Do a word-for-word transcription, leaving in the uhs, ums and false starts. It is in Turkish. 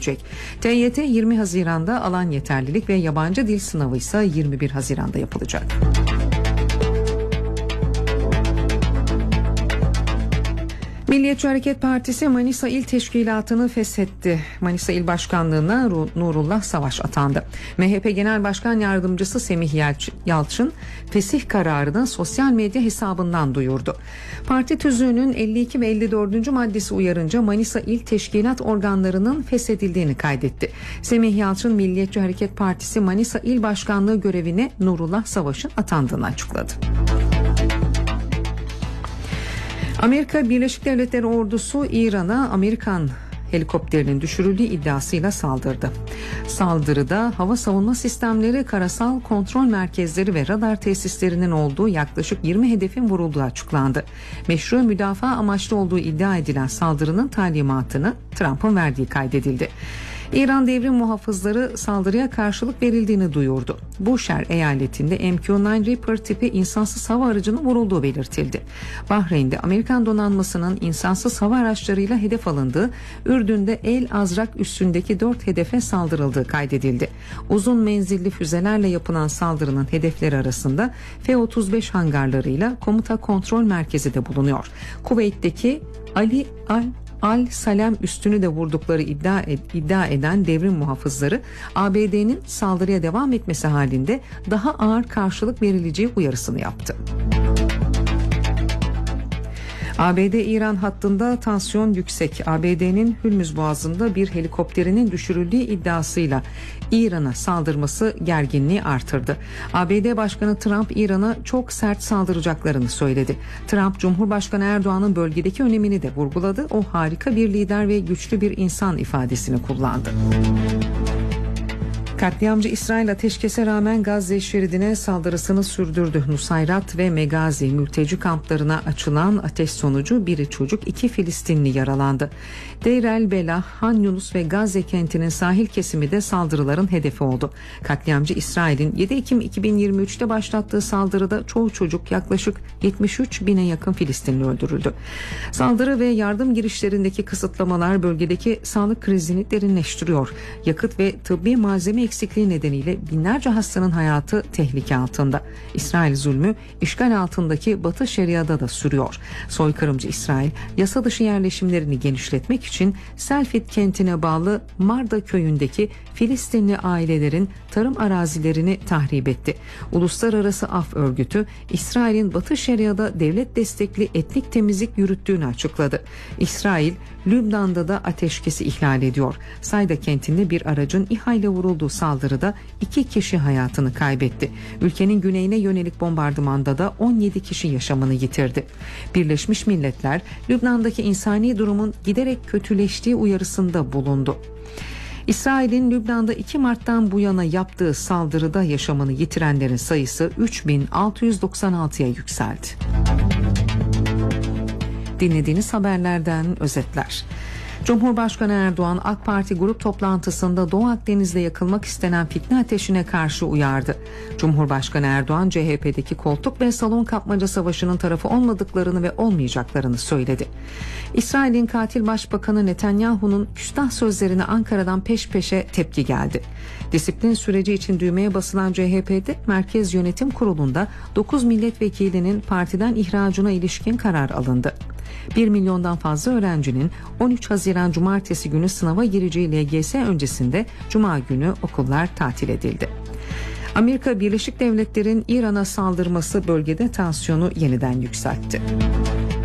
verilecek. T Y T yirmi Haziran'da, alan yeterlilik ve yabancı dil sınavı ise yirmi bir Haziran'da yapılacak. Milliyetçi Hareket Partisi Manisa İl Teşkilatı'nı feshetti. Manisa İl Başkanlığı'na Nurullah Savaş atandı. M H P Genel Başkan Yardımcısı Semih Yalçın fesih kararını sosyal medya hesabından duyurdu. Parti tüzüğünün elli iki ve elli dördüncü maddesi uyarınca Manisa İl Teşkilat organlarının feshedildiğini kaydetti. Semih Yalçın, Milliyetçi Hareket Partisi Manisa İl Başkanlığı görevine Nurullah Savaş'ın atandığını açıkladı. Amerika Birleşik Devletleri ordusu İran'a Amerikan helikopterinin düşürüldüğü iddiasıyla saldırdı. Saldırıda hava savunma sistemleri, karasal kontrol merkezleri ve radar tesislerinin olduğu yaklaşık yirmi hedefin vurulduğu açıklandı. Meşru müdafaa amaçlı olduğu iddia edilen saldırının talimatını Trump'ın verdiği kaydedildi. İran devrim muhafızları saldırıya karşılık verildiğini duyurdu. Bushehr eyaletinde M Q dokuz Reaper tipi insansız hava aracının vurulduğu belirtildi. Bahreyn'de Amerikan donanmasının insansız hava araçlarıyla hedef alındığı, Ürdün'de El Azrak üssündeki dört hedefe saldırıldığı kaydedildi. Uzun menzilli füzelerle yapılan saldırının hedefleri arasında F otuz beş hangarlarıyla komuta kontrol merkezi de bulunuyor. Kuveyt'teki Ali Al Al-Salem üstünü de vurdukları iddia, ed- iddia eden devrim muhafızları, A B D'nin saldırıya devam etmesi halinde daha ağır karşılık verileceği uyarısını yaptı. A B D-İran hattında tansiyon yüksek. A B D'nin Hürmüz Boğazı'nda bir helikopterinin düşürüldüğü iddiasıyla İran'a saldırması gerginliği artırdı. A B D Başkanı Trump İran'a çok sert saldıracaklarını söyledi. Trump, Cumhurbaşkanı Erdoğan'ın bölgedeki önemini de vurguladı. O harika bir lider ve güçlü bir insan ifadesini kullandı. Katliamcı İsrail ateşkese rağmen Gazze şeridine saldırısını sürdürdü. Nusayrat ve Megazi mülteci kamplarına açılan ateş sonucu biri çocuk, iki Filistinli yaralandı. Deir el Belah, Han Yunus ve Gazze kentinin sahil kesimi de saldırıların hedefi oldu. Katliamcı İsrail'in yedi Ekim iki bin yirmi üçte başlattığı saldırıda çoğu çocuk, yaklaşık yetmiş üç bine yakın Filistinli öldürüldü. Saldırı ve yardım girişlerindeki kısıtlamalar bölgedeki sağlık krizini derinleştiriyor. Yakıt ve tıbbi malzeme eksikliği nedeniyle binlerce hastanın hayatı tehlike altında. İsrail zulmü işgal altındaki Batı Şeria'da da sürüyor. Soykırımcı İsrail, yasa dışı yerleşimlerini genişletmek için Selfit kentine bağlı Marda köyündeki Filistinli ailelerin tarım arazilerini tahrip etti. Uluslararası Af Örgütü, İsrail'in Batı Şeria'da devlet destekli etnik temizlik yürüttüğünü açıkladı. İsrail, Lübnan'da da ateşkesi ihlal ediyor. Sayda kentinde bir aracın İHA ile vurulduğu saldırıda iki kişi hayatını kaybetti. Ülkenin güneyine yönelik bombardımanda da on yedi kişi yaşamını yitirdi. Birleşmiş Milletler, Lübnan'daki insani durumun giderek kötüleştiği uyarısında bulundu. İsrail'in Lübnan'da iki Mart'tan bu yana yaptığı saldırıda yaşamını yitirenlerin sayısı üç bin altı yüz doksan altıya yükseldi. Dinlediğiniz haberlerden özetler. Cumhurbaşkanı Erdoğan, AK Parti grup toplantısında Doğu Akdeniz'de yakılmak istenen fitne ateşine karşı uyardı. Cumhurbaşkanı Erdoğan, C H P'deki koltuk ve salon kapmaca savaşının tarafı olmadıklarını ve olmayacaklarını söyledi. İsrail'in katil başbakanı Netanyahu'nun küstah sözlerine Ankara'dan peş peşe tepki geldi. Disiplin süreci için düğmeye basılan C H P'de Merkez Yönetim Kurulu'nda dokuz milletvekilinin partiden ihracına ilişkin karar alındı. bir milyondan fazla öğrencinin on üç Haziran Cumartesi günü sınava gireceği L G S öncesinde Cuma günü okullar tatil edildi. Amerika Birleşik Devletleri'nin İran'a saldırması bölgede tansiyonu yeniden yükseltti.